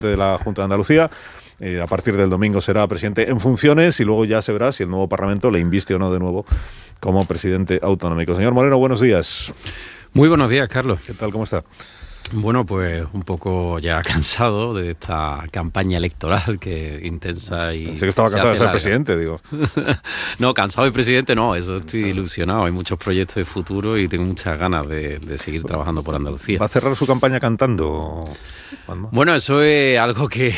de la Junta de Andalucía. A partir del domingo será presidente en funciones y luego ya se verá si el nuevo Parlamento le inviste o no de nuevo como presidente autonómico. Señor Moreno, buenos días. Muy buenos días, Carlos. ¿Qué tal? ¿Cómo está? Bueno, pues un poco ya cansado de esta campaña electoral que intensa y... Pensé que estaba cansado de ser presidente, digo. No, cansado de presidente no, eso estoy ilusionado. Hay muchos proyectos de futuro y tengo muchas ganas de seguir trabajando por Andalucía. ¿Va a cerrar su campaña cantando, Juanma? Bueno, eso es algo que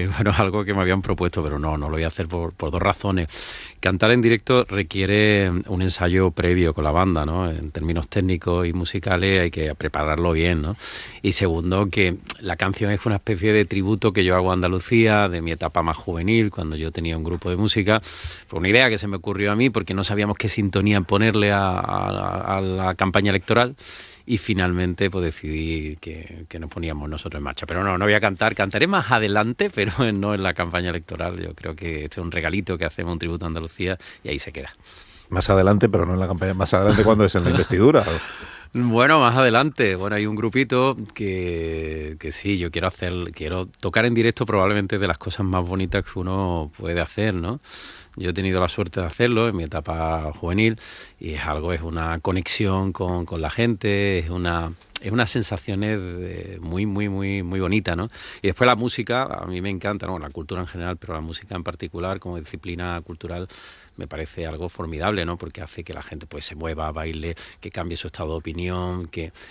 me habían propuesto, pero no lo voy a hacer por dos razones. Cantar en directo requiere un ensayo previo con la banda, ¿no? En términos técnicos y musicales hay que prepararlo bien, ¿no? Y segundo, que la canción es una especie de tributo que yo hago a Andalucía, de mi etapa más juvenil, cuando yo tenía un grupo de música. Fue una idea que se me ocurrió a mí porque no sabíamos qué sintonía ponerle a la campaña electoral. Y finalmente pues decidí que nos poníamos nosotros en marcha. Pero no voy a cantar, cantaré más adelante, pero no en la campaña electoral. Yo creo que este es un regalito que hacemos, un tributo a Andalucía, y ahí se queda. Más adelante, pero no en la campaña. Más adelante, ¿cuándo es? ¿En la investidura? Bueno, más adelante. Bueno, hay un grupito que sí, yo quiero tocar en directo, probablemente de las cosas más bonitas que uno puede hacer, ¿no? Yo he tenido la suerte de hacerlo en mi etapa juvenil y es una conexión con la gente, es unas sensaciones muy bonita, ¿no? Y después la música, a mí me encanta, ¿no? La cultura en general, pero la música en particular como disciplina cultural me parece algo formidable, ¿no? Porque hace que la gente pues se mueva, baile, que cambie su estado de opinión,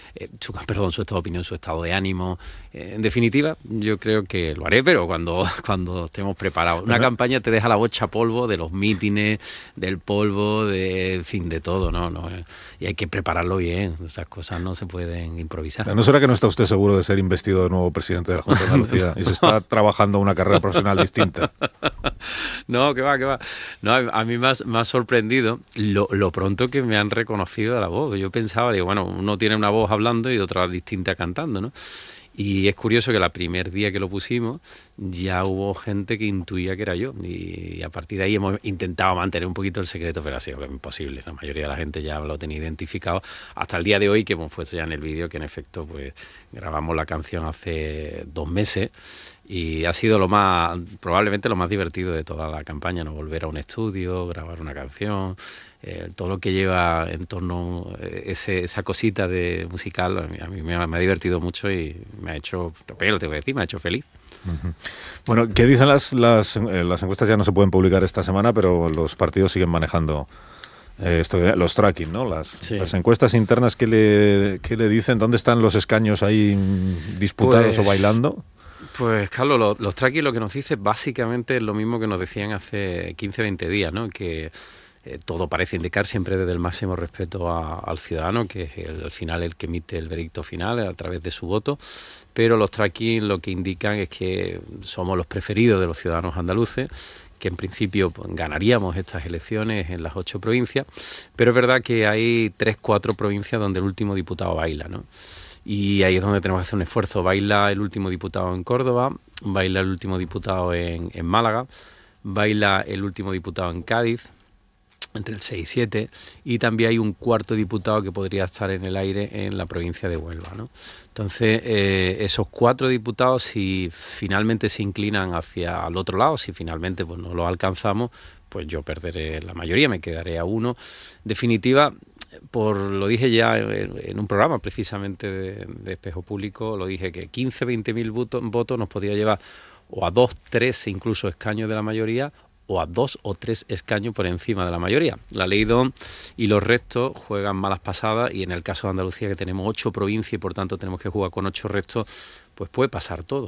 su estado de opinión, su estado de ánimo. En definitiva, yo creo que lo haré, pero cuando estemos preparados. Una campaña te deja la bocha polvo de los mítines, del polvo, en fin, de todo, ¿no? Y hay que prepararlo bien. Esas cosas no se pueden improvisar. ¿No será que no está usted seguro de ser investido de nuevo presidente de la Junta de Andalucía y se está trabajando una carrera profesional distinta? No, que va. No, a mí me ha sorprendido lo pronto que me han reconocido a la voz. Yo pensaba, bueno, uno tiene una voz hablando y otra distinta cantando, ¿no? Y es curioso que el primer día que lo pusimos ya hubo gente que intuía que era yo y a partir de ahí hemos intentado mantener un poquito el secreto, pero ha sido imposible. La mayoría de la gente ya lo tenía identificado hasta el día de hoy, que hemos puesto ya en el vídeo que en efecto pues grabamos la canción hace 2 meses y ha sido probablemente lo más divertido de toda la campaña, ¿no? Volver a un estudio, grabar una canción, todo lo que lleva en torno a esa cosita de musical, a mí me ha divertido mucho y me ha hecho, pero te voy a decir, me ha hecho feliz. Uh-huh. Bueno, ¿qué dicen las encuestas? Ya no se pueden publicar esta semana, pero los partidos siguen manejando los tracking, ¿no? Las encuestas internas, ¿qué le dicen? ¿Dónde están los escaños ahí disputados o bailando? Pues, Carlos, los tracking lo que nos dice básicamente es lo mismo que nos decían hace 15, 20 días, ¿no? Que todo parece indicar siempre desde el máximo respeto al ciudadano, que es al final el que emite el veredicto final a través de su voto, pero los tracking lo que indican es que somos los preferidos de los ciudadanos andaluces, que en principio pues, ganaríamos estas elecciones en las 8 provincias, pero es verdad que hay 3, 4 provincias donde el último diputado baila, ¿no? Y ahí es donde tenemos que hacer un esfuerzo. Baila el último diputado en Córdoba, baila el último diputado en Málaga, baila el último diputado en Cádiz, entre el 6 y 7, y también hay un 4º diputado que podría estar en el aire en la provincia de Huelva, ¿no? Entonces, esos 4 diputados, si finalmente se inclinan hacia el otro lado, si finalmente pues, no lo alcanzamos, pues yo perderé la mayoría, me quedaré a 1. En definitiva, lo dije ya en un programa precisamente de Espejo Público, lo dije que 15-20 mil votos nos podría llevar o a 2, 3 incluso escaños de la mayoría, o a 2 o 3 escaños por encima de la mayoría. La ley DON y los restos juegan malas pasadas y en el caso de Andalucía, que tenemos 8 provincias y por tanto tenemos que jugar con 8 restos, pues puede pasar todo.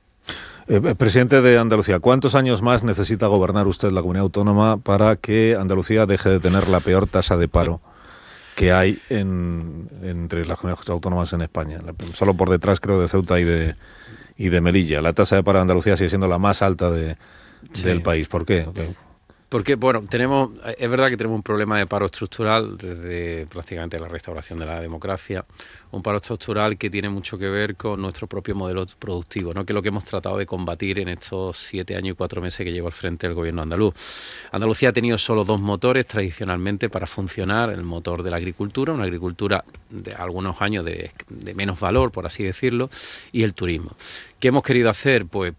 Presidente de Andalucía, ¿cuántos años más necesita gobernar usted la comunidad autónoma para que Andalucía deje de tener la peor tasa de paro que hay entre las comunidades autónomas en España? Solo por detrás, creo, de Ceuta y de Melilla. La tasa de paro de Andalucía sigue siendo la más alta del país. ¿Por qué? Porque, bueno, es verdad que tenemos un problema de paro estructural desde prácticamente la restauración de la democracia, un paro estructural que tiene mucho que ver con nuestro propio modelo productivo, ¿no? Que es lo que hemos tratado de combatir en estos 7 años y 4 meses que llevo al frente del gobierno andaluz. Andalucía ha tenido solo 2 motores tradicionalmente para funcionar: el motor de la agricultura, una agricultura de algunos años de menos valor, por así decirlo, y el turismo. ¿Qué hemos querido hacer? Pues